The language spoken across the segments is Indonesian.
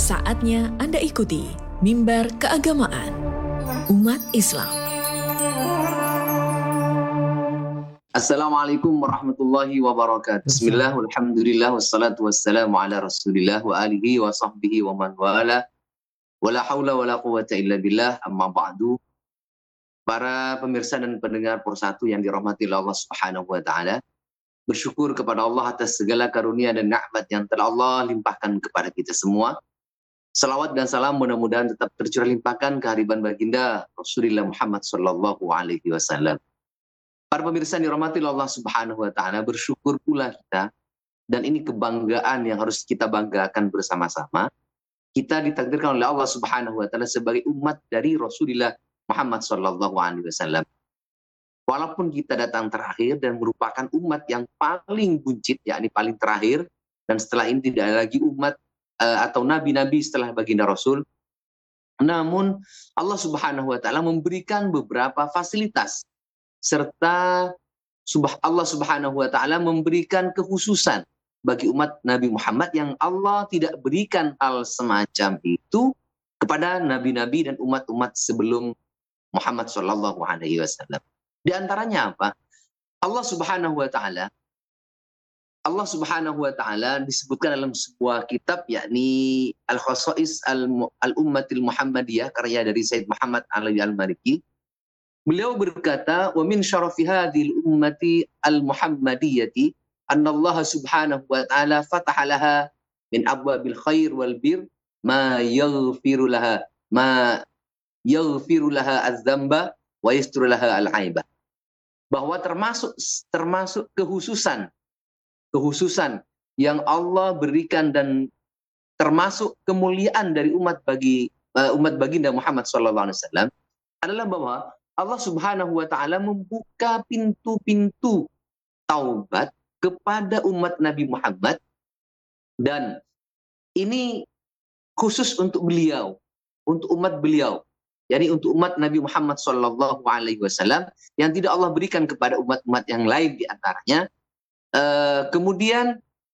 Saatnya Anda ikuti Mimbar Keagamaan Umat Islam. Assalamualaikum warahmatullahi wabarakatuh. Bismillah, walhamdulillah, wassalatu wassalamu ala rasulillah wa alihi wa sahbihi wa man wala. Wala hawla wala quwata illa billah, amma ba'du. Para pemirsa dan pendengar Persatu yang dirahmati Allah subhanahu wa ta'ala, bersyukur kepada Allah atas segala karunia dan nikmat yang telah Allah limpahkan kepada kita semua. Salawat dan salam mudah-mudahan tetap tercurah limpahkan ke hariban baginda Rasulullah Muhammad sallallahu alaihi wasallam. Para pemirsa yang dirahmati Allah subhanahu wa ta'ala, bersyukur pula kita, dan ini kebanggaan yang harus kita banggakan bersama-sama. Kita ditakdirkan oleh Allah subhanahu wa ta'ala sebagai umat dari Rasulullah Muhammad sallallahu alaihi wasallam. Walaupun kita datang terakhir dan merupakan umat yang paling buncit, yakni paling terakhir, dan setelah ini tidak ada lagi umat atau nabi-nabi setelah baginda Rasul, namun Allah subhanahu wa ta'ala memberikan beberapa fasilitas, serta Allah subhanahu wa ta'ala memberikan kekhususan bagi umat Nabi Muhammad yang Allah tidak berikan hal semacam itu kepada nabi-nabi dan umat-umat sebelum Muhammad sallallahu alaihi wasallam. Di antaranya apa? Allah subhanahu wa ta'ala disebutkan dalam sebuah kitab, yakni Al-Khasa'is Al-Ummatil Muhammadiyah, karya dari Sayyid Muhammad Ali Al-Maliki. Beliau berkata, wa min syarafi hadhil ummati al-muhammadiyati anna Allah subhanahu wa ta'ala fataha laha min abwabil khair wal bir ma yaghfiru laha az-dzamba wa yasturu laha al-aibah. Bahwa termasuk kekhususan yang Allah berikan dan termasuk kemuliaan dari umat baginda Muhammad sallallahu alaihi wasallam adalah bahwa Allah subhanahu wa ta'ala membuka pintu-pintu taubat kepada umat Nabi Muhammad, dan ini khusus untuk beliau, untuk umat beliau, yakni untuk umat Nabi Muhammad sallallahu alaihi wasallam, yang tidak Allah berikan kepada umat-umat yang lain di antaranya. Kemudian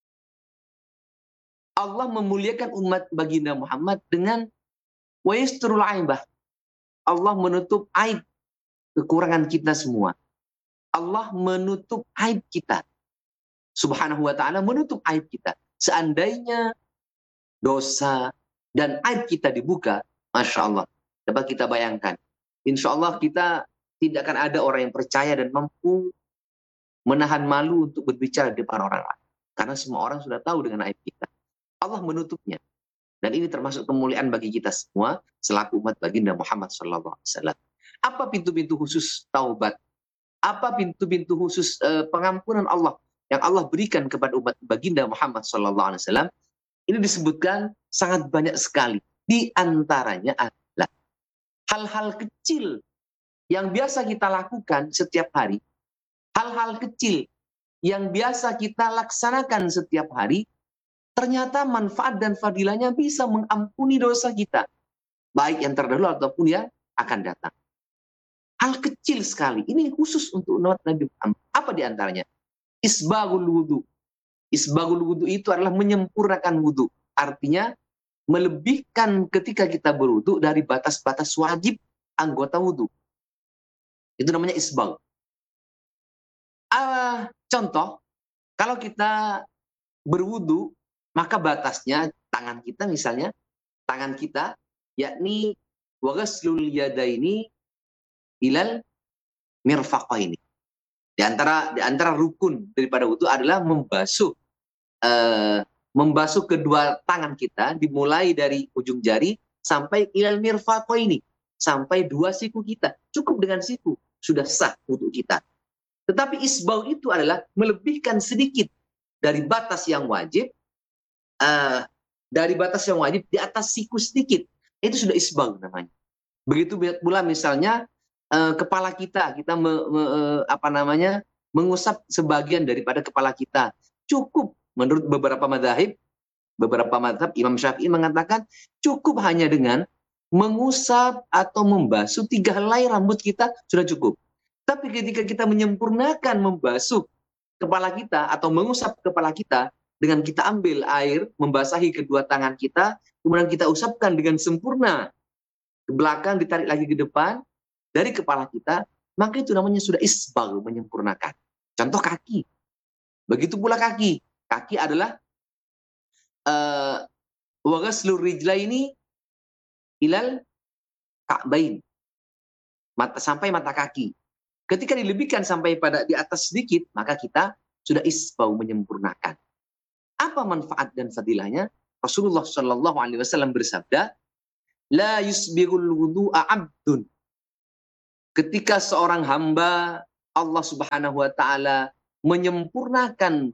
Allah memuliakan umat baginda Muhammad dengan wa yasturul aibah. Allah menutup aib kekurangan kita semua. Allah menutup aib kita. Subhanahu wa ta'ala menutup aib kita. Seandainya dosa dan aib kita dibuka, Masya Allah, dapat kita bayangkan, insya Allah kita tidak akan ada orang yang percaya dan mampu menahan malu untuk berbicara di depan orang lain. Karena semua orang sudah tahu dengan aib kita. Allah menutupnya. Dan ini termasuk kemuliaan bagi kita semua selaku umat baginda Muhammad sallallahu alaihi wasallam. Apa pintu-pintu khusus taubat? Apa pintu-pintu khusus pengampunan Allah yang Allah berikan kepada umat baginda Muhammad sallallahu alaihi wasallam? Ini disebutkan sangat banyak sekali. Di antaranya adalah hal-hal kecil yang biasa kita lakukan setiap hari. Hal-hal kecil yang biasa kita laksanakan setiap hari, ternyata manfaat dan fadilahnya bisa mengampuni dosa kita, baik yang terdahulu ataupun yang akan datang. Hal kecil sekali, ini khusus untuk umat Nabi Muhammad. Apa di antaranya? Isbagul wudu. Isbagul wudu itu adalah menyempurnakan wudu. Artinya, melebihkan ketika kita berwudu dari batas-batas wajib anggota wudu. Itu namanya isbag. Contoh, kalau kita berwudu, maka batasnya tangan kita misalnya, tangan kita, yakni waghaslul yadaini ilal mirfaqaini. Di antara rukun daripada wudu adalah membasuh kedua tangan kita, dimulai dari ujung jari sampai ilal mirfaqaini, sampai dua siku kita. Cukup dengan siku sudah sah wudu kita. Tetapi isbal itu adalah melebihkan sedikit dari batas yang wajib, di atas siku sedikit. Itu sudah isbal namanya. Begitu pula misalnya kepala kita mengusap sebagian daripada kepala kita. Cukup menurut beberapa madhab, Imam Syafi'i mengatakan cukup hanya dengan mengusap atau membasuh 3 helai rambut kita sudah cukup. Tapi ketika kita menyempurnakan membasuh kepala kita atau mengusap kepala kita dengan kita ambil air, membasahi kedua tangan kita, kemudian kita usapkan dengan sempurna ke belakang, ditarik lagi ke depan, dari kepala kita, maka itu namanya sudah isbal, menyempurnakan. Contoh kaki. Begitu pula kaki. Kaki adalah wa ghaslur rijlaini ilal ka'bain. Sampai mata kaki. Ketika dilebihkan sampai pada di atas sedikit, maka kita sudah isbau, menyempurnakan. Apa manfaat dan fadilahnya? Rasulullah Shallallahu Alaihi Wasallam bersabda, la yusbirul wudu'a abdun. Ketika seorang hamba Allah Subhanahu Wa Taala menyempurnakan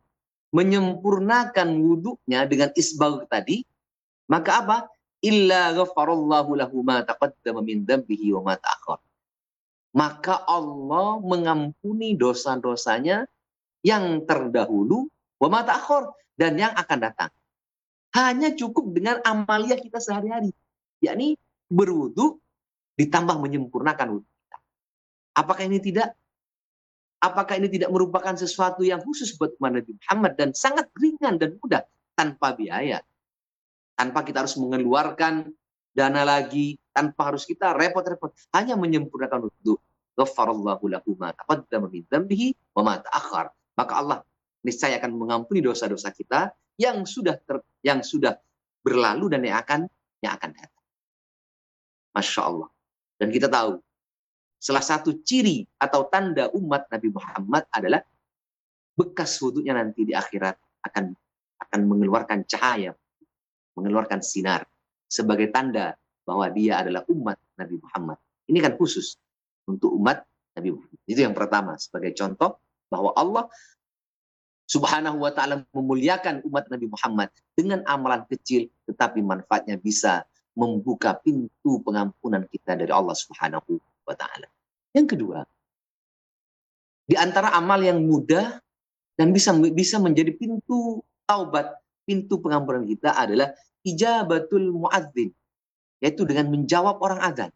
wudhunya dengan isbau tadi, maka apa? Illa ghafarallahu lahu ma taqaddama min dzambihi wa ma ta'akhkhar. Maka Allah mengampuni dosa-dosanya yang terdahulu, wa ma ta'akhkhar, dan yang akan datang. Hanya cukup dengan amalia kita sehari-hari, yakni berwudu ditambah menyempurnakan wudu kita. Apakah ini tidak merupakan sesuatu yang khusus buat Nabi Muhammad dan sangat ringan dan mudah tanpa biaya, tanpa kita harus mengeluarkan dana lagi, tanpa harus kita repot-repot, hanya menyempurnakan wudu. Ghafarallahu lahu ma taqaddama min dzambihi wa ma ta'akhkhar. Maka Allah niscaya akan mengampuni dosa-dosa kita yang sudah berlalu dan yang akan datang. Masya Allah. Dan kita tahu salah satu ciri atau tanda umat Nabi Muhammad adalah bekas wudunya nanti di akhirat akan mengeluarkan cahaya, mengeluarkan sinar sebagai tanda bahwa dia adalah umat Nabi Muhammad. Ini kan khusus untuk umat Nabi Muhammad. Itu yang pertama sebagai contoh bahwa Allah Subhanahu wa Ta'ala memuliakan umat Nabi Muhammad dengan amalan kecil, tetapi manfaatnya bisa membuka pintu pengampunan kita dari Allah Subhanahu wa Ta'ala. Yang kedua, di antara amal yang mudah dan bisa menjadi pintu taubat, pintu pengampunan kita adalah ijabatul muadzin, yaitu dengan menjawab orang azan.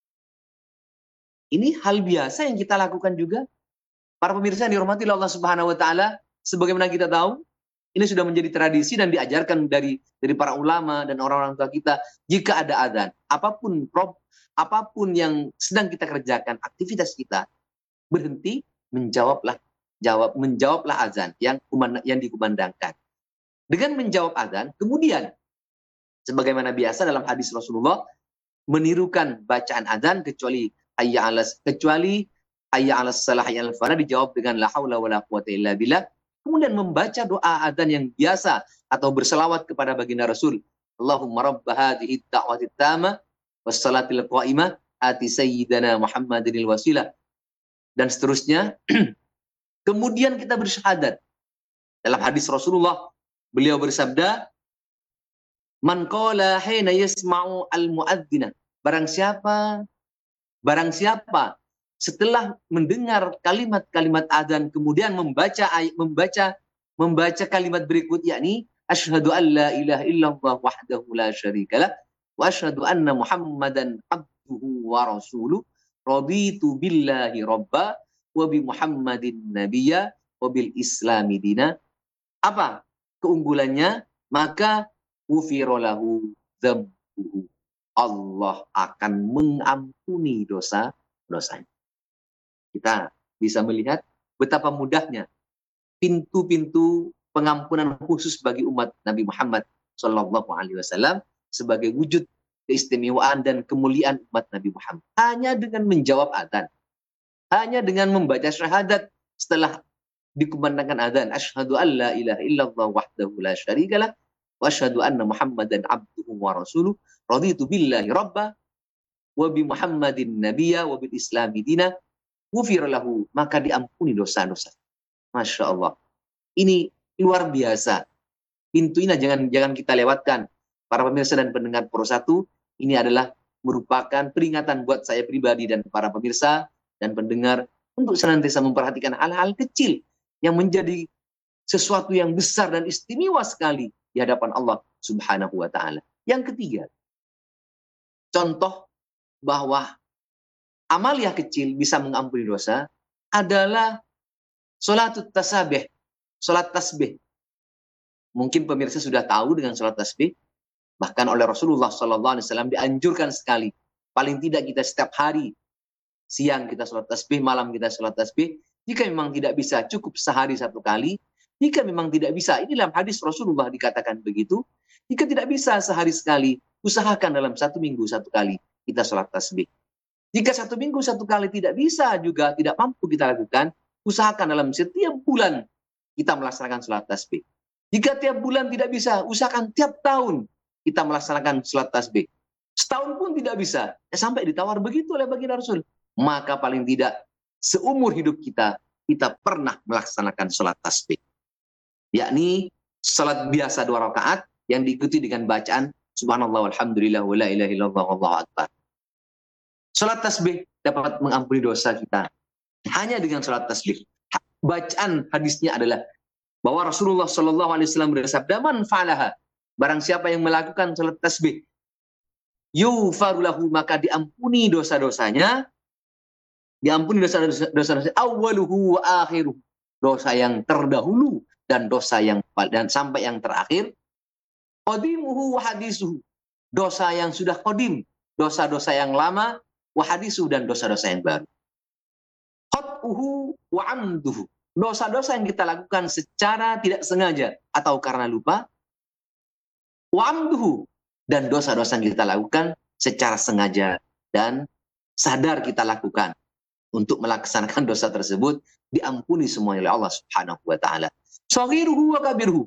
Ini hal biasa yang kita lakukan juga. Para pemirsa yang dirahmati Allah Subhanahu wa Ta'ala, sebagaimana kita tahu, ini sudah menjadi tradisi dan diajarkan dari para ulama dan orang-orang tua kita. Jika ada azan, apapun yang sedang kita kerjakan, aktivitas kita, berhenti, menjawablah azan yang dikumandangkan. Dengan menjawab azan, kemudian sebagaimana biasa dalam hadis Rasulullah, menirukan bacaan azan kecuali hayya 'alas salah hayya 'alal falah dijawab dengan la haula wala quwata illa billah. Kemudian membaca doa adzan yang biasa atau berselawat kepada baginda Rasul. Allahumma rabb hadhihi ad-da'wati at-tamah was salatil qa'imah ati sayyidana Muhammadinil wasilah, dan seterusnya. Kemudian kita bersyahadat. Dalam hadis Rasulullah, beliau bersabda, man qala hina yasma'u al-mu'adzina, barang siapa setelah mendengar kalimat-kalimat azan kemudian membaca kalimat berikut, yakni asyhadu an la ilaha illallah wahdahu la syarikalah wa asyhadu anna Muhammadan abduhu wa rasuluh raditu billahi rabba wa bi Muhammadin nabiyya wa bil islami dina. Apa keunggulannya? Maka ghufira lahu dzambuhu, Allah akan mengampuni dosa-dosanya. Kita bisa melihat betapa mudahnya pintu-pintu pengampunan khusus bagi umat Nabi Muhammad Shallallahu Alaihi Wasallam sebagai wujud keistimewaan dan kemuliaan umat Nabi Muhammad. Hanya dengan menjawab adzan, hanya dengan membaca syahadat setelah dikumandangkan adzan, asyhadu an la ilaha illallah wahdahu la syarikalah wa asyhadu anna Muhammadan abduhu wa rasuluh raditu billahi rabba wa bi Muhammadin nabiyya wa bil islami dina ghufira lahu, maka diampuni dosa-dosa. Masya Allah. Ini luar biasa. Pintu ini jangan kita lewatkan. Para pemirsa dan pendengar Pro 1, ini adalah merupakan peringatan buat saya pribadi dan para pemirsa dan pendengar untuk senantiasa memperhatikan hal-hal kecil yang menjadi sesuatu yang besar dan istimewa sekali di hadapan Allah Subhanahu wa Ta'ala. Yang ketiga, contoh bahwa amalia kecil bisa mengampuni dosa adalah sholatut tasabih, sholat tasbih. Mungkin pemirsa sudah tahu dengan sholat tasbih, Bahkan oleh Rasulullah SAW dianjurkan sekali, paling tidak kita setiap hari, siang kita sholat tasbih, malam kita sholat tasbih. Jika memang tidak bisa, cukup sehari satu kali. Jika memang tidak bisa, ini dalam hadis Rasulullah dikatakan begitu. Jika tidak bisa sehari sekali, usahakan dalam 1 minggu 1 kali kita sholat tasbih. Jika 1 minggu 1 kali tidak bisa juga, tidak mampu kita lakukan, usahakan dalam setiap bulan kita melaksanakan sholat tasbih. Jika tiap bulan tidak bisa, usahakan tiap tahun kita melaksanakan sholat tasbih. Setahun pun tidak bisa, sampai ditawar begitu oleh baginda Rasul. Maka paling tidak seumur hidup kita pernah melaksanakan sholat tasbih. Yakni sholat biasa 2 rakaat yang diikuti dengan bacaan subhanallah walhamdulillah wa la ilaha illallah wallahu akbar. Sholat tasbih dapat mengampuni dosa kita hanya dengan sholat tasbih. Bacaan hadisnya adalah bahwa Rasulullah SAW bersabda, man fa'alaha, barang siapa yang melakukan salat tasbih, yughfaru lahu, maka diampuni dosa-dosanya, awwaluhu wa akhiruhu, dosa yang terdahulu dan dosa yang sampai yang terakhir, qadimuhu wa hadisuhu, dosa yang sudah qadim, dosa-dosa yang lama, wa hadisuhu, dan dosa-dosa yang baru. Khat'uhu wa amduhu, dosa-dosa yang kita lakukan secara tidak sengaja atau karena lupa, wa'amduhu, dan dosa-dosa yang kita lakukan secara sengaja dan sadar kita lakukan. Untuk melaksanakan dosa tersebut diampuni semuanya oleh Allah Subhanahu wa taala. Saghiruhu wa kabiruhu.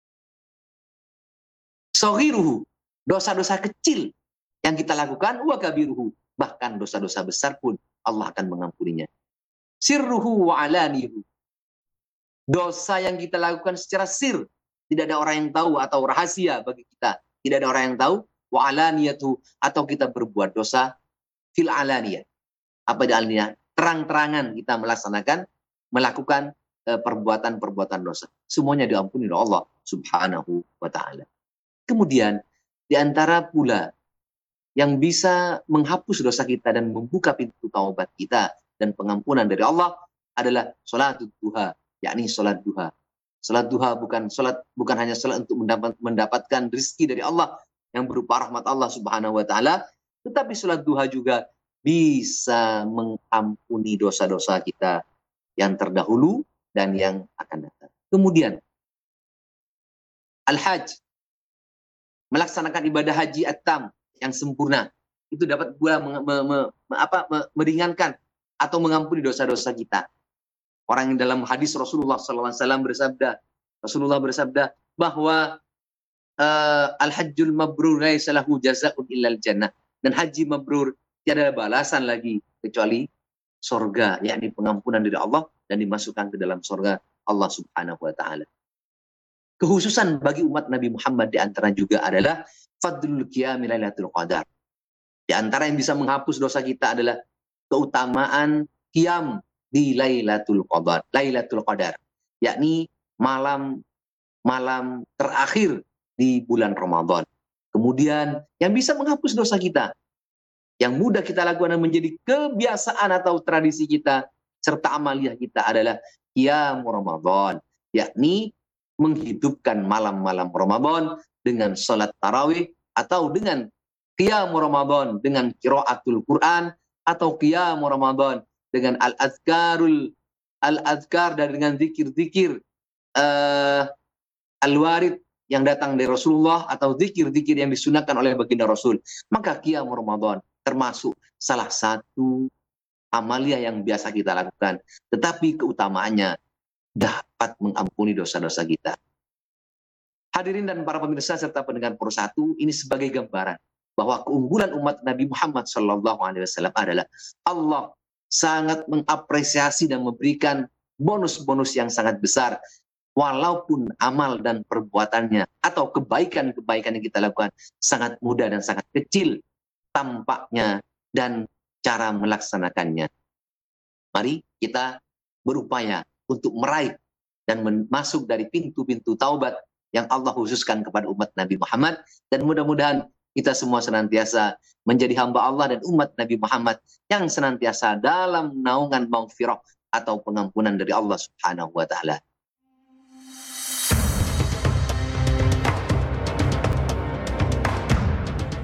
Saghiruhu, dosa-dosa kecil yang kita lakukan, wa kabiruhu, bahkan dosa-dosa besar pun Allah akan mengampuninya. Sirruhu wa alanihu, dosa yang kita lakukan secara sir, tidak ada orang yang tahu atau rahasia bagi kita, tidak ada orang yang tahu, wa alaniyatu, atau kita berbuat dosa fil alaniyah. Apa di alaniyah? Terang-terangan kita melakukan perbuatan-perbuatan dosa. Semuanya diampuni oleh Allah Subhanahu wa taala. Kemudian di antara pula yang bisa menghapus dosa kita dan membuka pintu taubat kita dan pengampunan dari Allah adalah sholatul duha, yakni sholat duha. Sholat duha bukan hanya sholat untuk mendapatkan rezeki dari Allah yang berupa rahmat Allah Subhanahu wa taala, tetapi sholat duha juga bisa mengampuni dosa-dosa kita yang terdahulu dan yang akan datang. Kemudian al-hajj, melaksanakan ibadah haji at-tam yang sempurna, itu dapat pula meringankan atau mengampuni dosa-dosa kita. Orang yang dalam hadis Rasulullah SAW bersabda bahwa al-hajjul mabrur laisa lahu jazaa'un illal jannah, dan haji mabrur tiada balasan lagi kecuali surga, yakni pengampunan dari Allah dan dimasukkan ke dalam surga Allah Subhanahu wa taala. Kekhususan bagi umat Nabi Muhammad di antara juga adalah fadlul qiyam lailatul qadar. Di antara yang bisa menghapus dosa kita adalah keutamaan qiyam di Lailatul Qadar, yakni malam terakhir di bulan Ramadan. Kemudian yang bisa menghapus dosa kita, yang mudah kita lakukan dan menjadi kebiasaan atau tradisi kita serta amaliah kita adalah qiyam Ramadan, yakni menghidupkan malam-malam Ramadan dengan salat tarawih, atau dengan qiyam Ramadan dengan qiraatul Quran, atau qiyam Ramadan dengan al-azkar dan dengan zikir-zikir al-warid yang datang dari Rasulullah, atau zikir-zikir yang disunahkan oleh baginda Rasul. Maka qiyam Ramadan termasuk salah satu amalia yang biasa kita lakukan, tetapi keutamaannya dapat mengampuni dosa-dosa kita. Hadirin dan para pemirsa serta pendengar Persatu, ini sebagai gambaran bahwa keunggulan umat Nabi Muhammad SAW adalah Allah sangat mengapresiasi dan memberikan bonus-bonus yang sangat besar, walaupun amal dan perbuatannya atau kebaikan-kebaikan yang kita lakukan sangat mudah dan sangat kecil tampaknya dan cara melaksanakannya. Mari kita berupaya untuk meraih dan masuk dari pintu-pintu taubat yang Allah khususkan kepada umat Nabi Muhammad, dan mudah-mudahan kita semua senantiasa menjadi hamba Allah dan umat Nabi Muhammad yang senantiasa dalam naungan maghfirah atau pengampunan dari Allah Subhanahu wa taala.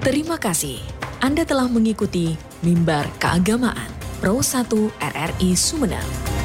Terima kasih Anda telah mengikuti Mimbar Keagamaan Pro 1 RRI Sumeneb.